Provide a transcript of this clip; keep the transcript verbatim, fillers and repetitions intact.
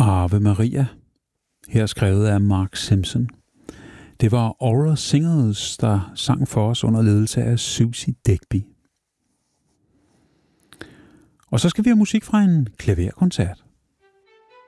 Ave Maria, her skrevet af Mark Simpson. Det var Aura Singers, der sang for os under ledelse af Susie Degby. Og så skal vi have musik fra en klaverkoncert.